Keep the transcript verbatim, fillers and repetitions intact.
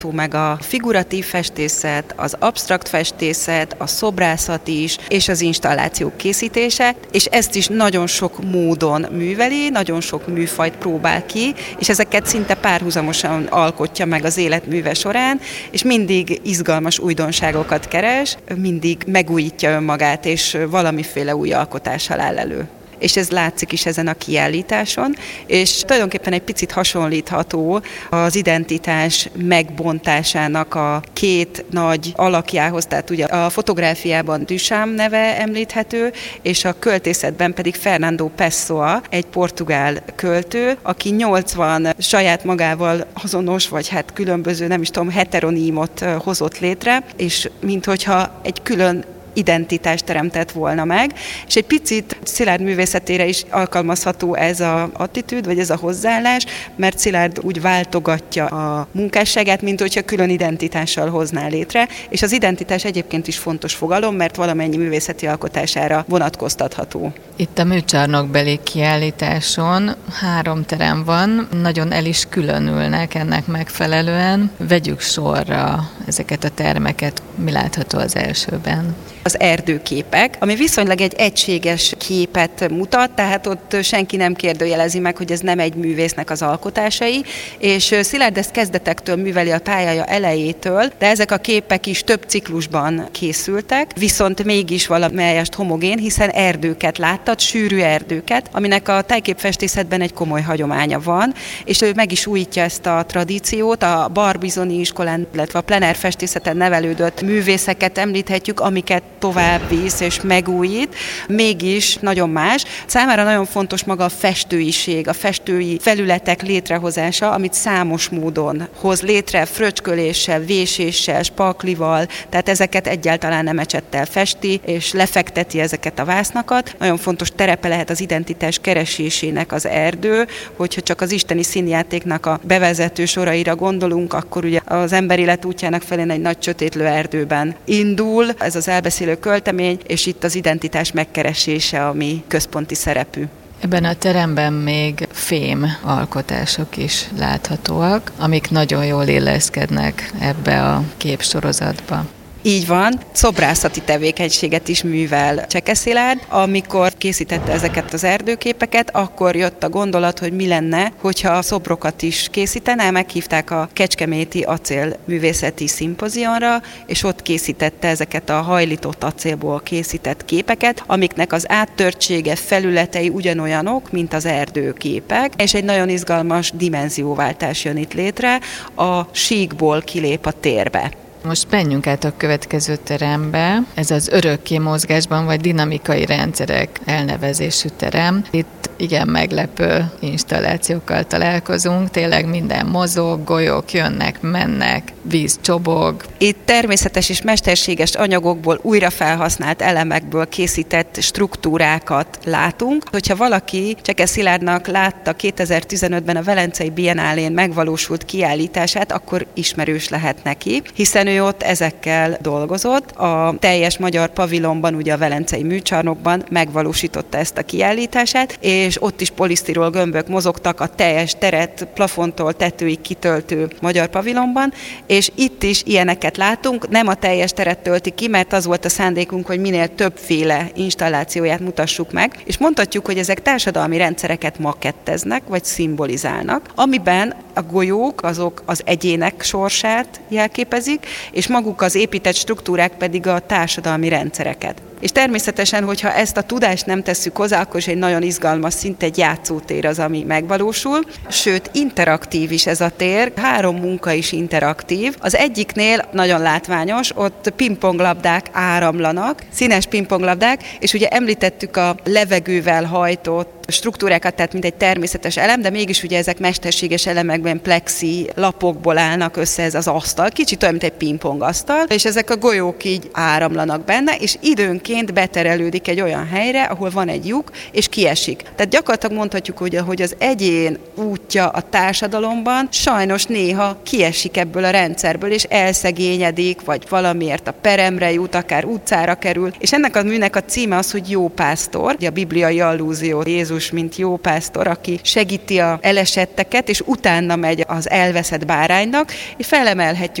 meg a figuratív festészet, az absztrakt festészet, a szobrászat is, és az installációk készítése, és ezt is nagyon sok módon műveli, nagyon sok műfajt próbál ki, és ezeket szinte párhuzamosan alkotja meg az életműve során, és mindig izgalmas újdonságokat keres, mindig megújítja önmagát, és valamiféle új alkotással áll elő. És ez látszik is ezen a kiállításon, és tulajdonképpen egy picit hasonlítható az identitás megbontásának a két nagy alakjához, tehát ugye a fotográfiában Duchamp neve említhető, és a költészetben pedig Fernando Pessoa, egy portugál költő, aki nyolcvan saját magával azonos, vagy hát különböző, nem is tudom, heteronímot hozott létre, és minthogyha egy külön identitást teremtett volna meg, és egy picit Szilárd művészetére is alkalmazható ez az attitűd, vagy ez a hozzáállás, mert Szilárd úgy váltogatja a munkásságát, mint hogyha külön identitással hozná létre, és az identitás egyébként is fontos fogalom, mert valamennyi művészeti alkotására vonatkoztatható. Itt a műcsarnokbeli kiállításon három terem van, nagyon el is különülnek ennek megfelelően. Vegyük sorra ezeket a termeket, mi látható az elsőben. Az erdőképek, ami viszonylag egy egységes képet mutat, tehát ott senki nem kérdőjelezi meg, hogy ez nem egy művésznek az alkotásai, és Szilárd ezt kezdetektől műveli a pályája elejétől, de ezek a képek is több ciklusban készültek, viszont mégis valamelyest homogén, hiszen erdőket láttat, sűrű erdőket, aminek a tájképfestészetben egy komoly hagyománya van, és ő meg is újítja ezt a tradíciót, a Barbizoni iskolán, illetve a plener festészeten nevelődött művészeket említhetjük, amiket tovább visz és megújít, mégis nagyon más. Számára nagyon fontos maga a festőiség, a festői felületek létrehozása, amit számos módon hoz létre, fröcsköléssel, véséssel, spaklival, tehát ezeket egyáltalán nem ecsettel festi, és lefekteti ezeket a vásznakat. Nagyon fontos terepe lehet az identitás keresésének az erdő, hogyha csak az isteni színjátéknak a bevezető soraira gondolunk, akkor ugye az ember élet útjának felén egy nagy sötétlő erdőben indul, ez az elbeszélő költemény, és itt az identitás megkeresése, ami központi szerepű. Ebben a teremben még fém alkotások is láthatóak, amik nagyon jól illeszkednek ebbe a képsorozatba. Így van, szobrászati tevékenységet is művel Cseke Szilárd. Amikor készítette ezeket az erdőképeket, akkor jött a gondolat, hogy mi lenne, hogyha a szobrokat is készítene, meghívták a Kecskeméti Acélművészeti Szimpozionra, és ott készítette ezeket a hajlított acélból készített képeket, amiknek az áttörtsége, felületei ugyanolyanok, mint az erdőképek, és egy nagyon izgalmas dimenzióváltás jön itt létre, a síkból kilép a térbe. Most menjünk át a következő terembe. Ez az örökké mozgásban vagy dinamikai rendszerek elnevezésű terem. Itt igen meglepő installációkkal találkozunk. Tényleg minden mozog, golyók jönnek, mennek, víz csobog. Itt természetes és mesterséges anyagokból, újra felhasznált elemekből készített struktúrákat látunk. Hogyha valaki Cseke Szilárdnak látta kétezer-tizenötben a Velencei Biennálén megvalósult kiállítását, akkor ismerős lehet neki, hiszen ő ott ezekkel dolgozott. A teljes magyar pavilonban, ugye a Velencei Műcsarnokban megvalósította ezt a kiállítását, és ott is polisztirol gömbök mozogtak a teljes teret plafontól tetőig kitöltő magyar pavilonban, és itt is ilyeneket látunk, nem a teljes teret tölti ki, mert az volt a szándékunk, hogy minél többféle installációját mutassuk meg, és mondhatjuk, hogy ezek társadalmi rendszereket maketteznek, vagy szimbolizálnak, amiben a golyók azok az egyének sorsát jelképezik, és maguk az épített struktúrák pedig a társadalmi rendszereket. És természetesen, hogyha ezt a tudást nem tesszük hozzá, akkor is egy nagyon izgalmas szint, egy játszótér az, ami megvalósul. Sőt, interaktív is ez a tér, három munka is interaktív. Az egyiknél nagyon látványos, ott pingponglabdák áramlanak, színes pingponglabdák, és ugye említettük a levegővel hajtott struktúrákat, tehát mint egy természetes elem, de mégis ugye ezek mesterséges elemekben plexi lapokból állnak össze ez az asztal, kicsit olyan, mint egy pingpongasztal, és ezek a golyók így áramlanak benne, és időnként beterelődik egy olyan helyre, ahol van egy lyuk, és kiesik. Tehát gyakorlatilag mondhatjuk, hogy, hogy az egyén útja a társadalomban sajnos néha kiesik ebből a rendszerből, és elszegényedik, vagy valamiért a peremre jut, akár utcára kerül, és ennek a műnek a címe az, hogy Jó pásztor, a bibliai allúzió Jézus Jézus, mint jó pásztor, aki segíti a elesetteket, és utána megy az elveszett báránynak, és felemelhetjük